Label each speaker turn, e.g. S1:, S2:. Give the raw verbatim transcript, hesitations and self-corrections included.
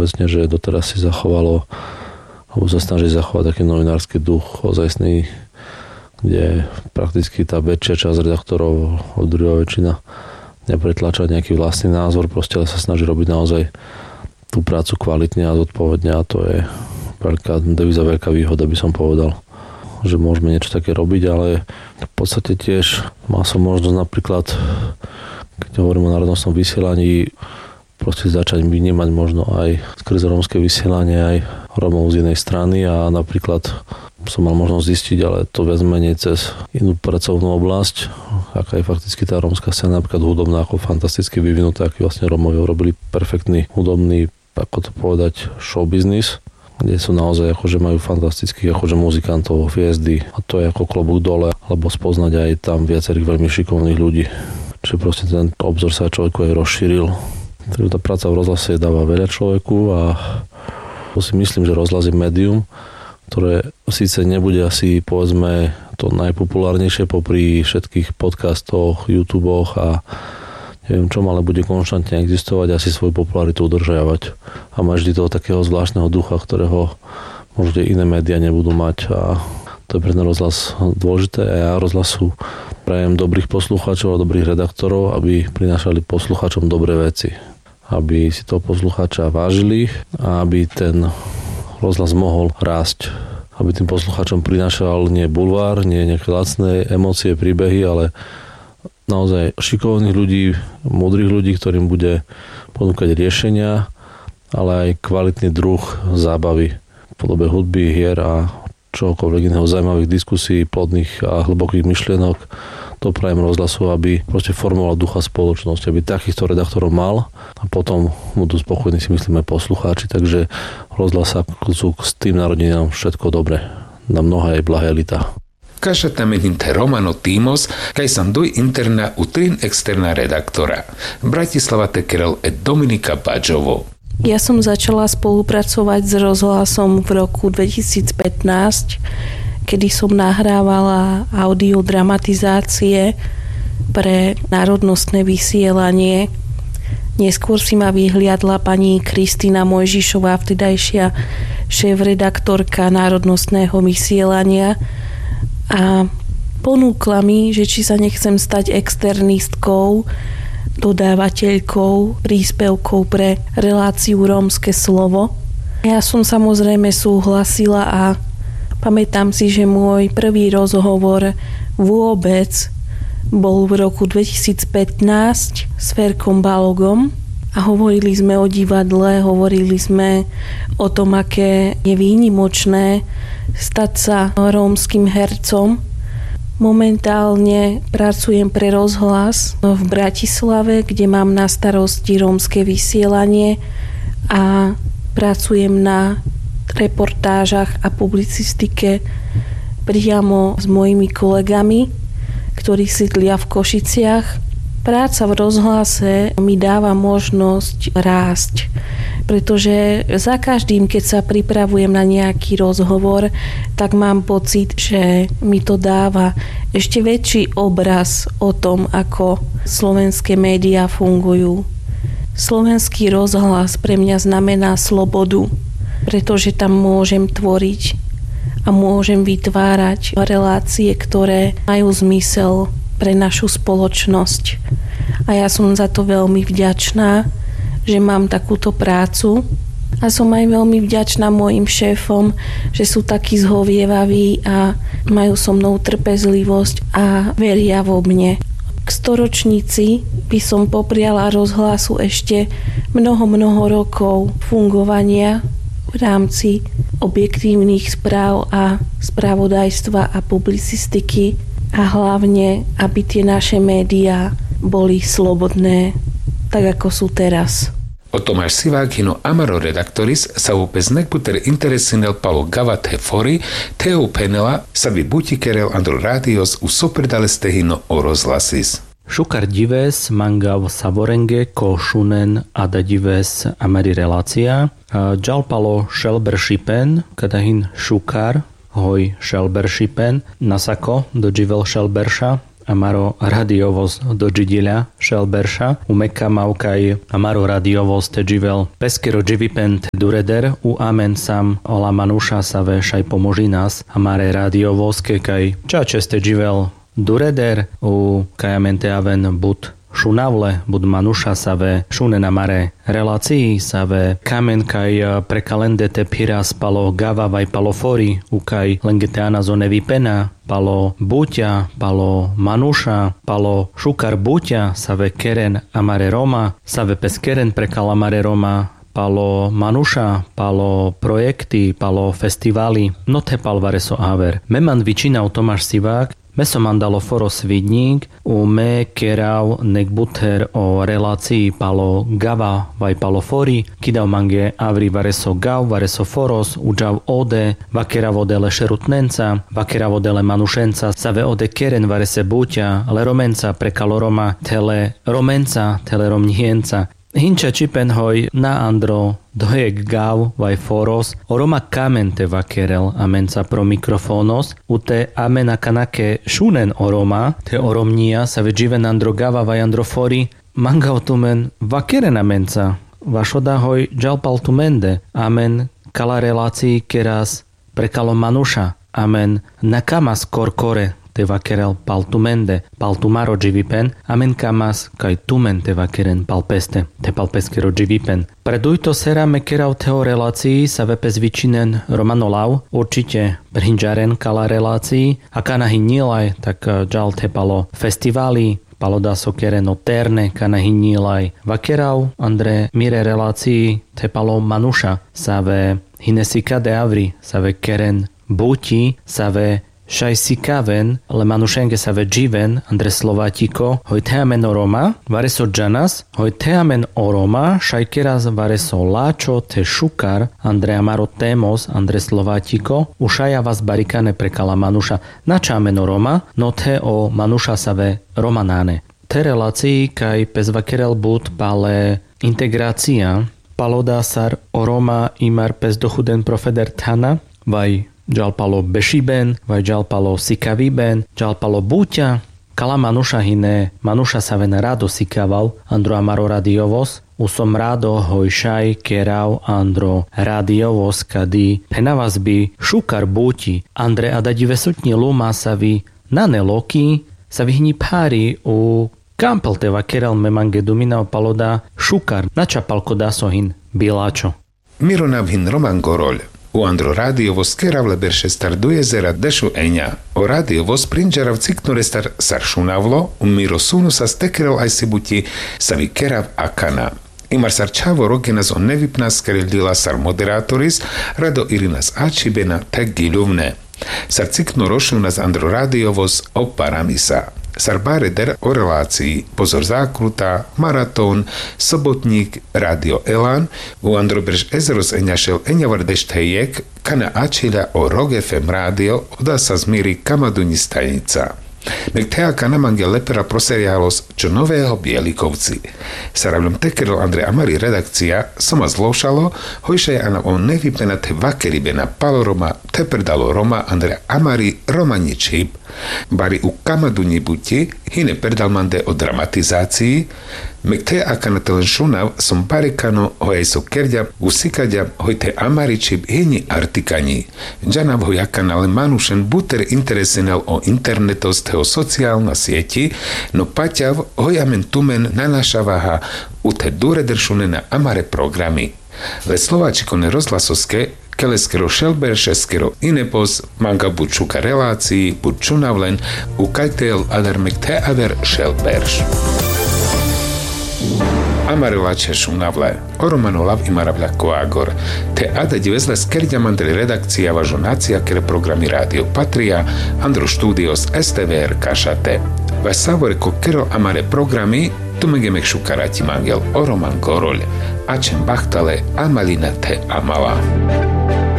S1: všeobecne, že doteraz si zachovalo, alebo sa snaží zachovať taký novinársky duch ozajstný, kde prakticky tá väčšia časť redaktorov, druhá väčšina, nepretlača nejaký vlastný názor, proste ale sa snaží robiť naozaj tú prácu kvalitne a zodpovedne a to je veľká devíza, veľká výhoda, by som povedal, že môžeme niečo také robiť, ale v podstate tiež mal som možnosť napríklad, keď hovorím o národnostnom vysielaní, proste začať vnímať možno aj skrze rómske vysielanie aj Rómov z inej strany a napríklad som mal možnosť zistiť, ale to viac menej cez inú pracovnú oblasť, aká je fakticky tá rómska scéna, napríklad hudobná, ako fantasticky vyvinutá, aký vlastne Rómovia robili perfektný hudobný, ako to povedať, show business, kde sú naozaj akože majú fantastických akože muzikantov, hviezdy a to je ako klobúk dole, alebo spoznať aj tam viacerých veľmi šikovných ľudí. Čiže proste ten obzor sa človeku aj rozšíril. Takže tá práca v rozhlase dáva veľa človeku a to si myslím, že rozhlas je médium, ktoré síce nebude asi povedzme to najpopulárnejšie popri všetkých podcastoch, YouTubech a neviem čom, ale bude konštantne existovať a asi svoju popularitu udržiavať. A má vždy toho takého zvláštneho ducha, ktorého možno iné médiá nebudú mať a to je pre ten rozhlas dôležité a ja rozhlasu prajem dobrých poslucháčov a dobrých redaktorov, aby prinášali poslucháčom dobré veci. Aby si toho poslucháča vážili a aby ten rozhlas mohol rásť. Aby tým poslucháčom prinášal nie bulvár, nie nejaké lacné emócie, príbehy, ale naozaj šikovných ľudí, múdrych ľudí, ktorým bude ponúkať riešenia, ale aj kvalitný druh zábavy v podobe hudby, hier a čokoľvek iného, zaujímavých diskusí, plodných a hlbokých myšlienok. To prajem rozhlasu, aby proste formoval ducha spoločnosti, aby takýchto redaktorov mal a potom budú spokojní, si myslíme, poslucháči. Takže rozhlas sa sú s tým narodeninám všetko dobre. Na mnoha je blahé lita.
S2: Kaža tameninte Romano Timos, kaj sam duj interna u trin externa redaktora. Bratislava Tekerel et Dominika Badžovo.
S3: Ja som začala spolupracovať s rozhlasom v roku dvetisícpätnásť, kedy som nahrávala audiodramatizácie pre národnostné vysielanie. Neskôr si ma vyhliadla pani Kristína Mojžišová, vtedajšia šéf-redaktorka národnostného vysielania a ponúkla mi, že či sa nechcem stať externistkou, dodávateľkou príspevkov pre reláciu Rómske slovo. Ja som samozrejme súhlasila a pamätám si, že môj prvý rozhovor vôbec bol v roku dvetisícpätnásť s Ferkom Balogom a hovorili sme o divadle, hovorili sme o tom, aké je výnimočné stať sa rómskym hercom. Momentálne pracujem pre rozhlas v Bratislave, kde mám na starosti rómske vysielanie a pracujem na reportážach a publicistike priamo s mojimi kolegami, ktorí sídlia v Košiciach. Práca v rozhlase mi dáva možnosť rásť, pretože za každým, keď sa pripravujem na nejaký rozhovor, tak mám pocit, že mi to dáva ešte väčší obraz o tom, ako slovenské médiá fungujú. Slovenský rozhlas pre mňa znamená slobodu, pretože tam môžem tvoriť a môžem vytvárať relácie, ktoré majú zmysel pre našu spoločnosť. A ja som za to veľmi vďačná, že mám takúto prácu a som aj veľmi vďačná mojim šéfom, že sú takí zhovievaví a majú so mnou trpezlivosť a veria vo mne. K storočnici by som popriala rozhlasu ešte mnoho, mnoho rokov fungovania v rámci objektívnych správ a spravodajstva a publicistiky a hlavne, aby tie naše médiá boli slobodné, tak ako sú teraz.
S2: O Tomáš Sivákino Amaro redaktoris sa upes nekputer interesinel palo gavat hefori, teo penela sa vi butikerel andro radios u soperdalestehino o rozhlasis.
S4: Šukar dives mangav savorenge ko šunen ada dives ameri relácia. Džalpalo šelbershipen, kadahin šukar, hoj šelbershipen, nasako doživel šelberša, amaro radiovoz do Gidila, Šelberša, u Meka Maukaj, amaro radiovoz te živel peskero Givipen te dureder, u amen sam ola manuša save šaj pomoži nás, amare radiovoz ke kaj čačeste živel dureder, u kajamente aven bud šunavle, bud manuša save šunen amare relácii save kamen kaj prekalendete piras palo gava vaj palo fori, u kaj lengeteana zonevi pena, palo buťa, palo manuša, palo šukar buťa, save keren amare Roma, save peskeren prekal amare Roma, palo manuša, palo projekty, palo festivály, no te palvare so aver. Meman vičina u Tomáš Sivák, me som mandalo foro svidník, u me kerav nek buter o relácii palo gava vaj palo fori, kidav mange avri vareso gav, vareso foros, uđav ode, vakera vodele šerutnenca, vakera vodele manušenca, save ode keren varese buťa, le romenca prekalo Roma, tele romenca, tele romnienca. Hinča čipen hoj na andro dojek gav vaj foros, o Roma kamente vakerel amenca pro mikrofonos, u te amena kanake šunen o Roma, te o romnia sa veđiven andro gava vaj andro fori, manga otumen vakeren amenca, vašoda hoj džalpal tumende, amen kala relácii keras prekalo manuša, amen nakamas korkore, te vakerel pal tumende, pal tumaro Givipen, amen kamas kaj tumen te vakeren palpeste, te palpeskero Givipen. Predujto sera me kerav teo relácii sa vepes vičinen Romanolav, určite brinžaren kala relácii, a kana hinilaj, tak džal te palo festivály, paloda so kereno terne, kana hinilaj. Vakerav andre mire relácii te palo manuša, sa ve hinesika de avri, sa ve keren buti, sa ve šaj sikaven, le manušenge sa ve dživen, andre Slovatiko, hoj teamen o Roma, vareso džanas, hoj teamen o Roma, šaj keraz vareso láčo te šukar, andre amaro temos, andre Slovatiko, ušaja vas barikane prekala manuša, načamen o Roma, no te o manuša sa ve romanáne. Te relácii kaj pez vakerel bud pale integrácia, paloda sar o Roma imar pez dochuden profeder tana, vaj džalpalo bešiben, vaj džalpalo sikaviben, džalpalo buťa, kala manuša hine, manuša sa ven rado sikaval, andro amaro radiovos, usom rado hojšaj kerav andro radiovos, kady penavas by šukar buti, andre adadi vesutni luma sa vi nane loki, sa vihni pári u kampel teva keral memange dumina paloda šukar, načapalko dasohin bilačo.
S2: Mironavhin Roman Gorol. U andro radiovoz keravle berše star dujezera dešu enja. O radiovoz prinđarav ciknure star sar šunavlo, u miro sunu sa stekerel aj si buti savi kerav akana. Imar sar čavo rogenas on nevipnas kerildila sar moderatoris, rado irinas ačibena tek giluvne. Sar cikno rošil nas andro radiovoz o paramisa. Sar bareder o relácii Pozor zákruta, Maratón, Sobotník, Radio Elan, u Androbrž Ezeros enjašel enjavardeštajek, kana ačila o Rog ef em rádio, oda sa zmíri kamaduni stanica. Mek tea kana mange lepera proseriálos čo nového Bielikovci. Saravljom tekerol Andre Amari redakcia, sama zlošalo, hojšaj ana on nevypena te vakeribena paloroma, te predalo Roma Andre Amari Romani čip, bari u kamaduni buti, hine predalmande o dramatizácii, mek te akana telen šunav som barikano hojaj so kerďa usikadja hojte Amaričib hini artikani. Džanav hojakana le manušen buter interesenal o internetos teo sociálna sieti, no paťav hojamen tumen nanašavaha u te durederšune na Amare programy. Le Slováčikone rozhlasoske keleskero šelberšeskero inepos manga buď šuka relácii, buď čunavlen u kajtel adarmek te aver šelberš. Amarelače šunavle, o Romanolav i maravlja koagor, te adać vezle skerďamandre redakcija važonacija kere programi Radio Patria, andro studios es te ve er kašate. Vas savore ko kero amare programi, tu megemek šukarati mangel o Roman Gorol, ačem bahtale amalina te amala.